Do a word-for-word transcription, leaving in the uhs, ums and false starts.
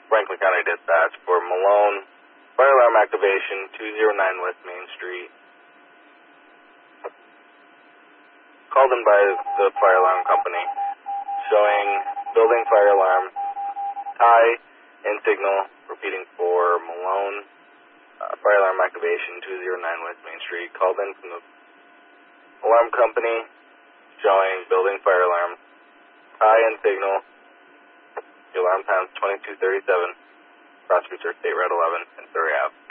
Franklin County Dispatch for Malone, fire alarm activation, two oh nine West Main Street. Called in by the fire alarm company, showing building fire alarm, tie and signal, repeating for Malone, uh, fire alarm activation, two oh nine West Main Street. Called in from the alarm company, showing building fire alarm, tie and signal. The alarm time's twenty-two thirty-seven. Prosecutor State Route eleven and Surrey Ave.